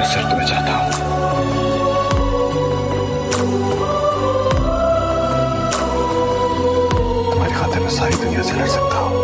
मैं सिर्फ तुम्हें चाहता हूं। तुम्हारी खातिर मैं सारी दुनिया से लड़ सकता हूं।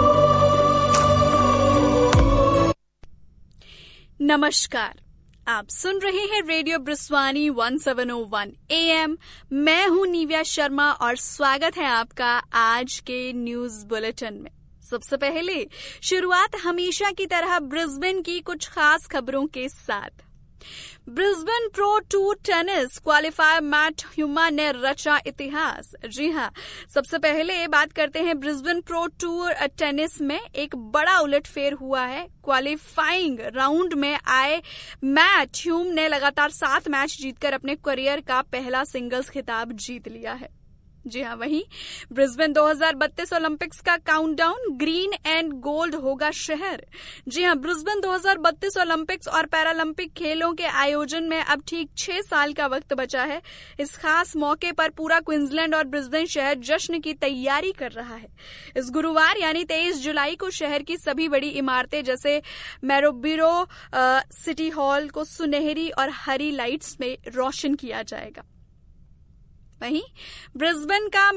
नमस्कार, आप सुन रहे हैं रेडियो ब्रिस्वानी 1701 AM। मैं हूं निव्या शर्मा और स्वागत है आपका आज के न्यूज बुलेटिन में। सबसे पहले शुरुआत हमेशा की तरह ब्रिस्बेन की कुछ खास खबरों के साथ। Brisbane pro tour tennis qualifier mat Huma ने रचा इतिहास। जी हां, सबसे पहले बात करते हैं ब्रिस्बेन प्रो टूर टेनिस में एक बड़ा उलटफेर हुआ है। क्वालिफाइंग राउंड में आए मैट ह्यूम ने लगातार 7 मैच जीतकर अपने करियर का पहला सिंगल्स खिताब जीत लिया है। जी हाँ, वहीं ब्रिस्बेन 2032 ओलंपिक्स का काउंटडाउन, ग्रीन एंड गोल्ड होगा शहर। जी हाँ, ब्रिस्बेन 2032 ओलंपिक्स और पैरालंपिक खेलों के आयोजन में अब ठीक 6 साल का वक्त बचा है। इस खास मौके पर पूरा क्वींसलैंड और ब्रिस्बेन शहर जश्न की तैयारी कर रहा है। इस गुरुवार यानी 23 जुलाई को शहर की सभी बड़ी इमारतें जैसे मैरोबिरो सिटी हॉल को सुनहरी और हरी लाइट्स में रोशन किया जाएगा। वहीं ब्रिस्बेन का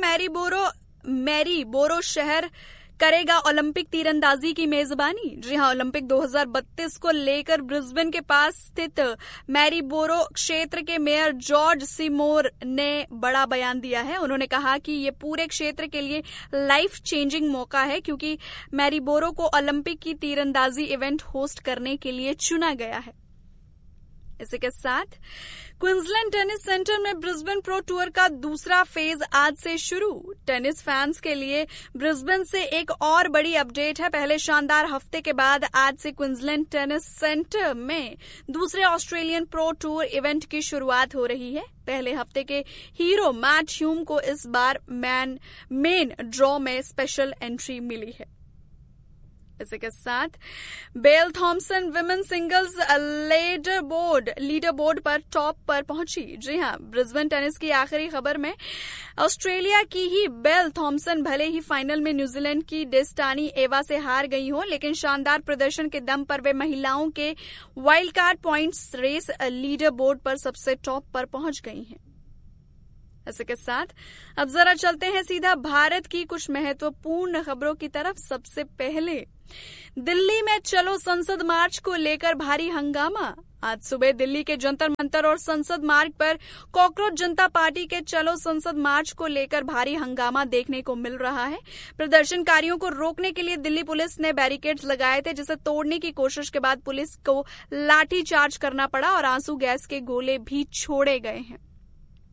मैरीबोरो शहर करेगा ओलंपिक तीरंदाजी की मेजबानी। जी हां, ओलंपिक 2032 को लेकर ब्रिस्बेन के पास स्थित मैरीबोरो क्षेत्र के मेयर जॉर्ज सीमोर ने बड़ा बयान दिया है। उन्होंने कहा कि ये पूरे क्षेत्र के लिए लाइफ चेंजिंग मौका है क्योंकि मैरीबोरो को ओलंपिक की तीरंदाजी इवेंट होस्ट करने के लिए चुना गया है। इसी के साथ क्वींसलैंड टेनिस सेंटर में ब्रिस्बेन प्रो टूर का दूसरा फेज आज से शुरू। टेनिस फैंस के लिए ब्रिस्बेन से एक और बड़ी अपडेट है। पहले शानदार हफ्ते के बाद आज से क्वींसलैंड टेनिस सेंटर में दूसरे ऑस्ट्रेलियन प्रो टूर इवेंट की शुरुआत हो रही है। पहले हफ्ते के हीरो मैट ह्यूम को इस बार मेन ड्रॉ में स्पेशल एंट्री मिली है। इसी के साथ bell Thompson women singles leader board पर टॉप पर पहुंची। जी हां, ब्रिस्बेन टेनिस की आखिरी खबर में ऑस्ट्रेलिया की ही बेल थॉम्सन भले ही फाइनल में न्यूजीलैंड की डेस्टानी एवा से हार गई हो, लेकिन शानदार प्रदर्शन के दम पर वे महिलाओं के wild card points race leader board पर सबसे टॉप पर पहुंच गई हैं। इसी के साथ अब जरा चलते हैं सीधा भारत की कुछ महत्वपूर्ण खबरों की तरफ। सबसे पहले दिल्ली में चलो संसद मार्च को लेकर भारी हंगामा। आज सुबह दिल्ली के जंतर मंतर और संसद मार्ग पर कॉकरोच जनता पार्टी के चलो संसद मार्च को लेकर भारी हंगामा देखने को मिल रहा है। प्रदर्शनकारियों को रोकने के लिए दिल्ली पुलिस ने बैरिकेड्स लगाए थे, जिसे तोड़ने की कोशिश के बाद पुलिस को लाठी चार्ज करना पड़ा और आंसू गैस के गोले भी छोड़े गए हैं।